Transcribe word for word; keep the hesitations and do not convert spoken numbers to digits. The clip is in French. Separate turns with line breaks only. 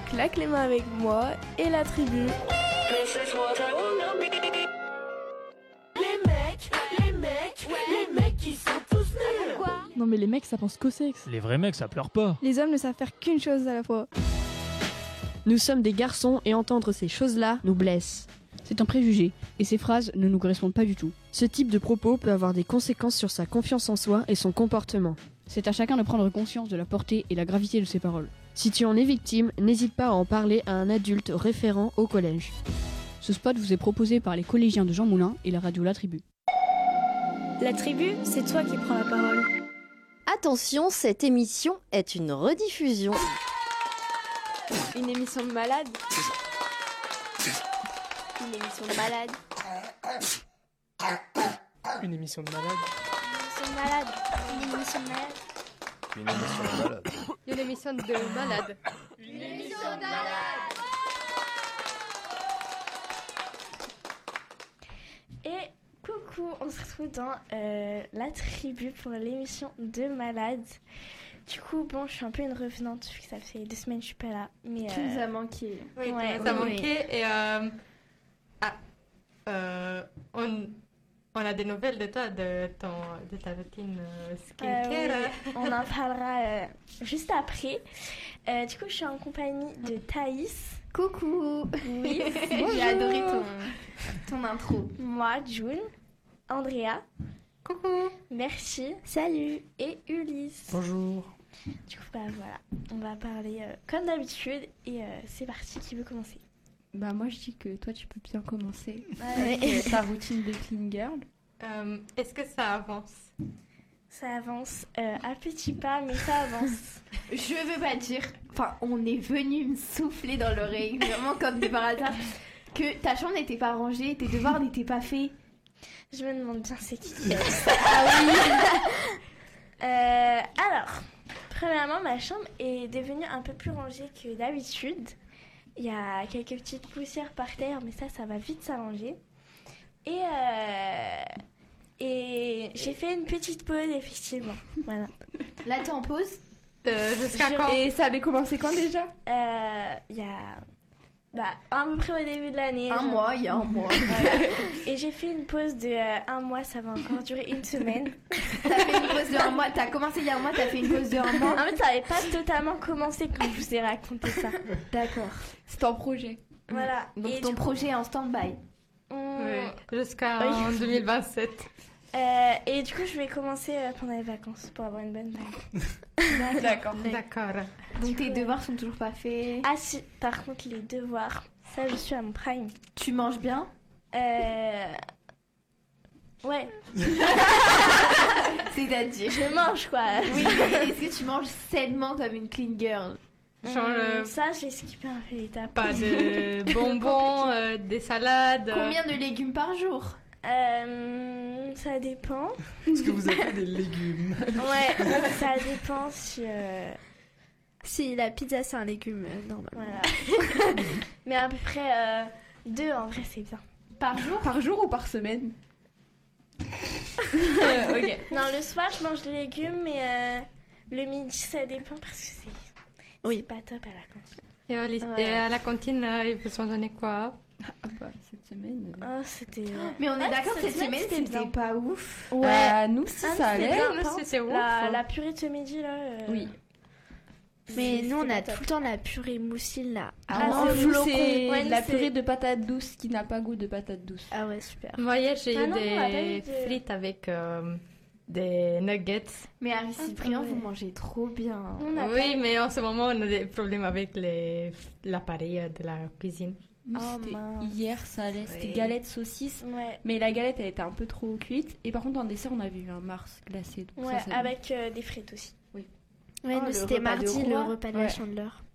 claque les mains avec moi et la tribu.
Les mecs, les mecs, les mecs qui sont tous nuls.
Quoi ?
Non mais les mecs ça pense qu'au sexe.
Les vrais mecs ça pleure pas.
Les hommes ne savent faire qu'une chose à la fois.
Nous sommes des garçons et entendre ces choses-là nous blesse.
C'est un préjugé, et ces phrases ne nous correspondent pas du tout.
Ce type de propos peut avoir des conséquences sur sa confiance en soi et son comportement.
C'est à chacun de prendre conscience de la portée et la gravité de ses paroles.
Si tu en es victime, n'hésite pas à en parler à un adulte référent au collège.
Ce spot vous est proposé par les collégiens de Jean Moulin et la radio La Tribu.
La tribu, c'est toi qui prends la parole.
Attention, cette émission est une rediffusion.
Une émission de malade.
Une émission de malade.
Une émission de malade.
Une émission de malade.
Une émission de malade.
Une émission de malade.
Une émission de malade.
Et coucou, on se retrouve dans euh, la tribu pour l'émission de malade. Du coup, bon, je suis un peu une revenante vu que ça fait deux semaines que je suis pas là. Mais
Tu
euh,
nous as manqué.
Oui,
Ouais,
ça a
oui,
manqué et euh, ah, euh, on, on a des nouvelles de toi, de, ton, de ta routine euh, skincare.
Euh, oui, on en parlera euh, juste après. Euh, du coup, je suis en compagnie de Thaïs.
Coucou.
Oui,
J'ai adoré ton, ton intro.
moi, June, Andrea,
Coucou.
merci
Salut.
et Ulysse.
Bonjour.
Du coup, bah voilà, on va parler euh, comme d'habitude et euh, c'est parti, qui veut commencer?
Bah moi je dis que toi tu peux bien commencer
Ouais.
avec euh, ta routine de clean girl.
Euh, Est-ce que ça avance?
Ça avance euh, à petits pas, mais ça avance.
Je veux pas dire, enfin on est venu me souffler dans l'oreille, vraiment comme de par hasard, que ta chambre n'était pas rangée, tes devoirs n'étaient pas faits.
Je me demande bien c'est qui qui a dit ça. Ah oui. Euh, alors, premièrement, ma chambre est devenue un peu plus rangée que d'habitude. Il y a quelques petites poussières par terre, mais ça, ça va vite s'arranger. Et, euh, et j'ai fait une petite pause, effectivement. Voilà.
Là t'es en pause.
Euh, Jusqu'à
Je-
quand?
Et ça avait commencé quand déjà?
Euh, Il y a bah, à peu près au début de l'année.
Un
genre.
mois, il y a un mois.
Voilà. Et j'ai fait une pause de euh, un mois, ça va encore durer une semaine.
T'as fait une pause de un mois, t'as commencé il y a un mois, t'as fait une pause de un mois.
En fait, ça n'avait pas totalement commencé quand je vous ai raconté ça.
D'accord. C'est ton projet.
Voilà.
Donc
Et
ton
du coup,
projet est en stand-by.
on-
Oui, jusqu'à
Oui.
deux mille vingt-sept.
Euh, et du coup, je vais commencer euh, pendant les vacances pour avoir une bonne vague.
D'accord.
D'accord.
Donc tes devoirs sont toujours pas faits.
Ah si, par contre, les devoirs, ça, je suis à mon prime.
Tu manges bien?
Euh... Ouais,
C'est-à-dire?
je mange quoi.
Oui, mais est-ce que tu manges sainement comme une clean girl?
Genre,
Hum,
euh,
ça, j'ai skippé un peu l'étape.
pas de bonbons, euh, des salades.
Combien de légumes par jour?
Euh, ça dépend.
Est-ce que vous avez des légumes?
Ouais, ça dépend si... euh,
Si la pizza c'est un légume euh, normal.
Voilà. Mais à peu près euh, deux, en vrai, c'est bien.
Par jour?
Par jour ou par semaine?
Ok.
Non, le soir, je mange des légumes, mais euh, le midi, ça dépend parce que c'est
Oui.
c'est pas top à la cantine.
Et, au lycée-
Ouais.
et à la cantine, euh, ils vous ont donné quoi?
Ah bah cette semaine...
Oh, c'était... euh,
Mais on est
Ouais,
d'accord,
cette
cette semaine,
semaine, c'était
c'était
bien.
pas ouf.
Ouais.
Euh, nous si
Ah,
ça
c'était
allait.
bien,
Nous,
hein.
c'est- c'est ouf.
La, la purée de ce midi, là... euh,
Oui.
Mais
c'est-
nous on
c'était
a
pas top.
tout le temps la purée mousseline là.
Ah,
non,
c'est
nous,
flocon.
c'est
Ouais,
de la
nous, c'est-
purée de patate douce qui n'a pas goût de patate douce.
Ah ouais super.
Moi, hier, j'ai
Ah
eu
non, on a pas
des
eu de-
frites avec euh, des nuggets.
Mais Harry Cyprien,
ouais.
vous mangez trop bien.
On a
Oui,
pas-
mais en ce moment, on a des problèmes avec les... l'appareil de la cuisine.
Nous,
Oh,
c'était
mince.
hier, ça allait. C'était
Oui.
galette saucisse.
Ouais,
Mais la galette, elle était un peu trop cuite. Et par contre, en dessert, on avait eu un Mars glacé. Donc
ouais
ça, ça-
avec euh, des frites aussi.
Ouais
Oh,
nous
le
c'était
repas de
mardi
roi.
le repas de la
Ouais.
chandeleur.